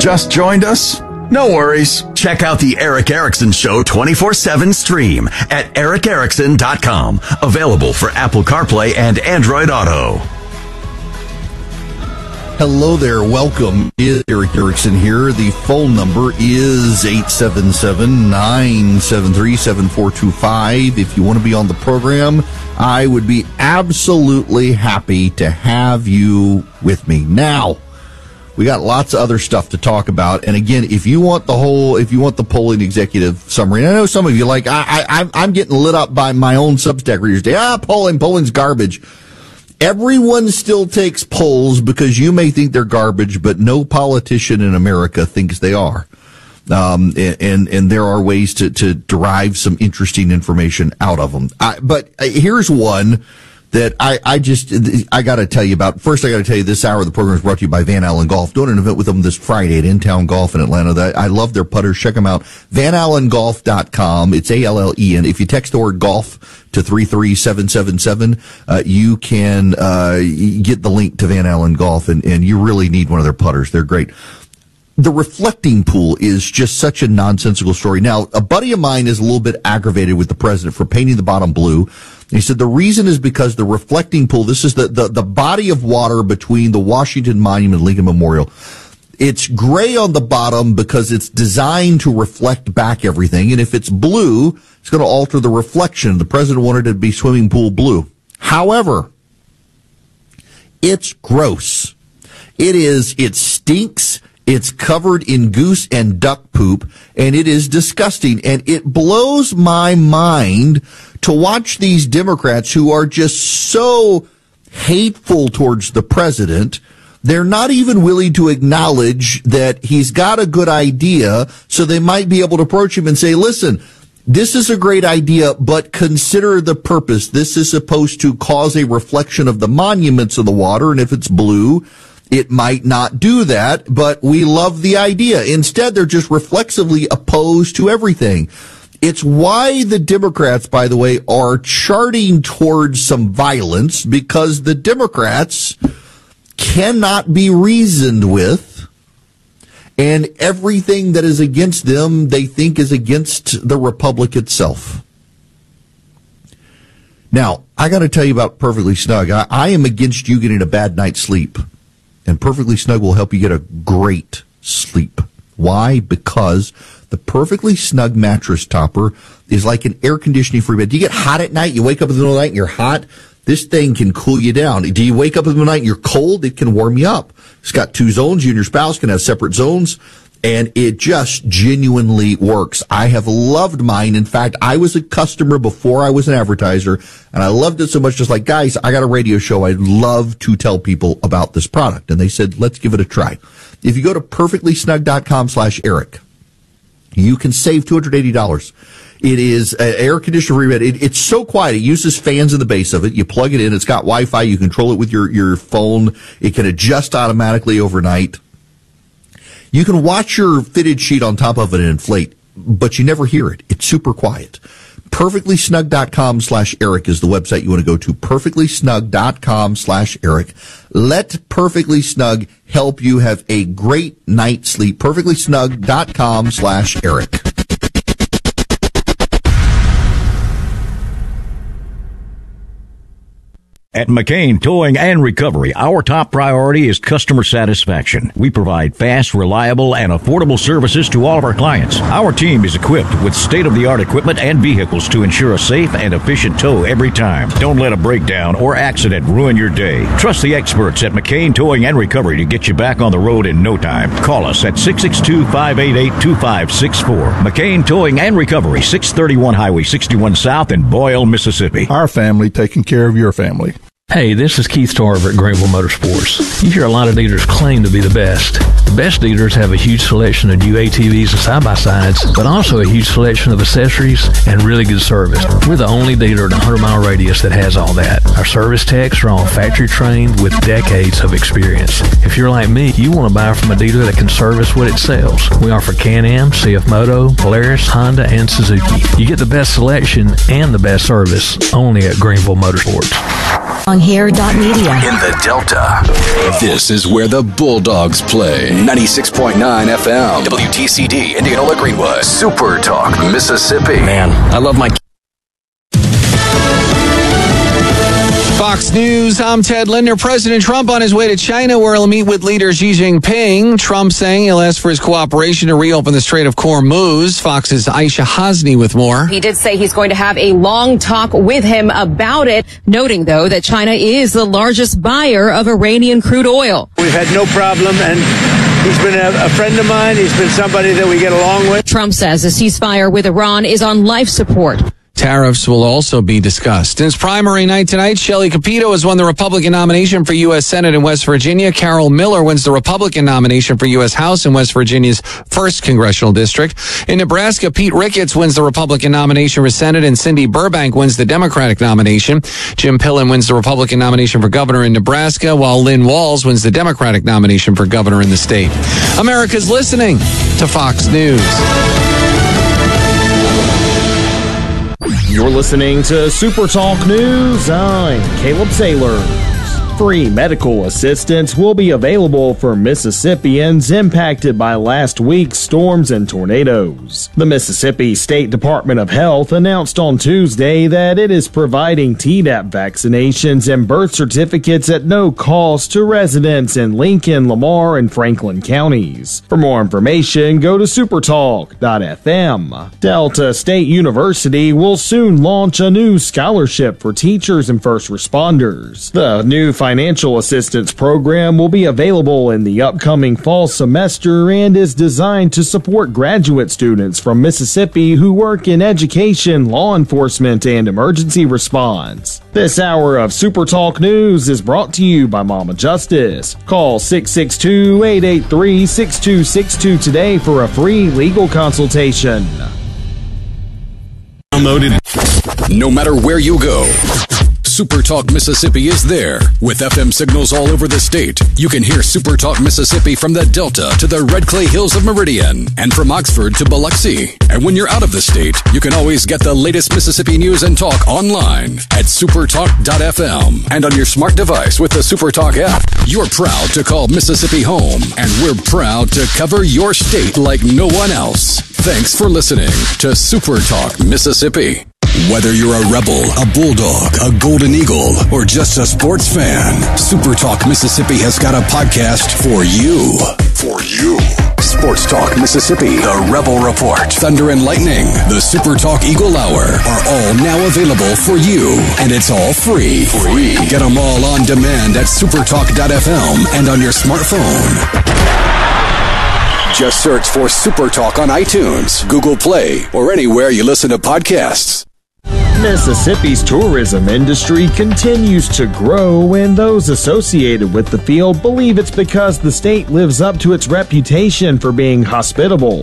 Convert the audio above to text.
just joined us? No worries. Check out the Eric Erickson Show 24/7 stream at ericerickson.com. Available for Apple CarPlay and Android Auto. Hello there. Welcome. Eric Erickson here. The phone number is 877-973-7425. If you want to be on the program, I would be absolutely happy to have you with me. Now, we got lots of other stuff to talk about. And again, if you want the polling executive summary, and I know some of you I'm getting lit up by my own Substack readers today. Polling's garbage. Everyone still takes polls because you may think they're garbage, but no politician in America thinks they are. And there are ways to derive some interesting information out of them. But here's one that I got to tell you about. First, I got to tell you this hour of the program is brought to you by Van Allen Golf. Doing an event with them this Friday at In-Town Golf in Atlanta. I love their putters. Check them out. VanAllenGolf.com. It's ALLEN. If you text the word golf to 33777, you can get the link to Van Allen Golf, and you really need one of their putters. They're great. The reflecting pool is just such a nonsensical story. Now, a buddy of mine is a little bit aggravated with the president for painting the bottom blue. He said the reason is because the reflecting pool, this is the body of water between the Washington Monument and Lincoln Memorial. It's gray on the bottom because it's designed to reflect back everything. And if it's blue, it's going to alter the reflection. The president wanted it to be swimming pool blue. However, it's gross. It stinks. It's covered in goose and duck poop, and it is disgusting. And it blows my mind to watch these Democrats who are just so hateful towards the president. They're not even willing to acknowledge that he's got a good idea, so they might be able to approach him and say, listen, this is a great idea, but consider the purpose. This is supposed to cause a reflection of the monuments in the water, and if it's blue, it might not do that, but we love the idea. Instead, they're just reflexively opposed to everything. It's why the Democrats, by the way, are charting towards some violence, because the Democrats cannot be reasoned with, and everything that is against them they think is against the Republic itself. Now, I got to tell you about Perfectly Snug. I am against you getting a bad night's sleep. And Perfectly Snug will help you get a great sleep. Why? Because the Perfectly Snug mattress topper is like an air conditioning free bed. Do you get hot at night? You wake up in the middle of the night and you're hot? This thing can cool you down. Do you wake up in the middle of the night and you're cold? It can warm you up. It's got 2 zones. You and your spouse can have separate zones. And it just genuinely works. I have loved mine. In fact, I was a customer before I was an advertiser, and I loved it so much. Just like, guys, I got a radio show. I'd love to tell people about this product. And they said, let's give it a try. If you go to perfectlysnug.com/Eric, you can save $280. It is an air conditioner free bed. It's so quiet. It uses fans in the base of it. You plug it in. It's got Wi-Fi. You control it with your phone. It can adjust automatically overnight. You can watch your fitted sheet on top of it and inflate, but you never hear it. It's super quiet. Perfectlysnug.com/Eric is the website you want to go to. Perfectlysnug.com/Eric. Let Perfectly Snug help you have a great night's sleep. Perfectlysnug.com/Eric. At McCain Towing and Recovery, our top priority is customer satisfaction. We provide fast, reliable, and affordable services to all of our clients. Our team is equipped with state-of-the-art equipment and vehicles to ensure a safe and efficient tow every time. Don't let a breakdown or accident ruin your day. Trust the experts at McCain Towing and Recovery to get you back on the road in no time. Call us at 662-588-2564. McCain Towing and Recovery, 631 Highway 61 South in Boyle, Mississippi. Our family taking care of your family. Hey, this is Keith Tarver at Greenville Motorsports. You hear a lot of dealers claim to be the best. The best dealers have a huge selection of new ATVs and side-by-sides, but also a huge selection of accessories and really good service. We're the only dealer in a 100-mile radius that has all that. Our service techs are all factory trained with decades of experience. If you're like me, you want to buy from a dealer that can service what it sells. We offer Can-Am, CF Moto, Polaris, Honda, and Suzuki. You get the best selection and the best service only at Greenville Motorsports. Longhair.media. In the Delta, this is where the Bulldogs play. 96.9 FM, WTCD, Indianola Greenwood. Super Talk, Mississippi. Man, I love my... Fox News, I'm Ted Linder. President Trump on his way to China, where he'll meet with leader Xi Jinping. Trump saying he'll ask for his cooperation to reopen the Strait of Hormuz. Fox's Aisha Hasni with more. He did say he's going to have a long talk with him about it, noting, though, that China is the largest buyer of Iranian crude oil. We've had no problem, and he's been a friend of mine. He's been somebody that we get along with. Trump says the ceasefire with Iran is on life support. Tariffs will also be discussed. In its primary night tonight, Shelley Capito has won the Republican nomination for U.S. Senate in West Virginia. Carol Miller wins the Republican nomination for U.S. House in West Virginia's 1st Congressional District. In Nebraska, Pete Ricketts wins the Republican nomination for Senate, and Cindy Burbank wins the Democratic nomination. Jim Pillen wins the Republican nomination for governor in Nebraska, while Lynn Walls wins the Democratic nomination for governor in the state. America's listening to Fox News. You're listening to Super Talk News. I'm Caleb Sailors. Free medical assistance will be available for Mississippians impacted by last week's storms and tornadoes. The Mississippi State Department of Health announced on Tuesday that it is providing Tdap vaccinations and birth certificates at no cost to residents in Lincoln, Lamar, and Franklin counties. For more information, go to supertalk.fm. Delta State University will soon launch a new scholarship for teachers and first responders. The new financial assistance program will be available in the upcoming fall semester and is designed to support graduate students from Mississippi who work in education, law enforcement, and emergency response. This hour of Super Talk News is brought to you by Mama Justice. Call 662-883-6262 today for a free legal consultation. No matter where you go, Super Talk Mississippi is there. With FM signals all over the state, you can hear Super Talk Mississippi from the Delta to the Red Clay Hills of Meridian and from Oxford to Biloxi. And when you're out of the state, you can always get the latest Mississippi news and talk online at supertalk.fm and on your smart device with the Super Talk app. You're proud to call Mississippi home, and we're proud to cover your state like no one else. Thanks for listening to Super Talk Mississippi. Whether you're a Rebel, a Bulldog, a Golden Eagle, or just a sports fan, Super Talk Mississippi has got a podcast for you. For you. Sports Talk Mississippi, the Rebel Report, Thunder and Lightning, the Super Talk Eagle Hour are all now available for you. And it's all free. Get them all on demand at supertalk.fm and on your smartphone. Just search for Super Talk on iTunes, Google Play, or anywhere you listen to podcasts. Mississippi's tourism industry continues to grow, and those associated with the field believe it's because the state lives up to its reputation for being hospitable.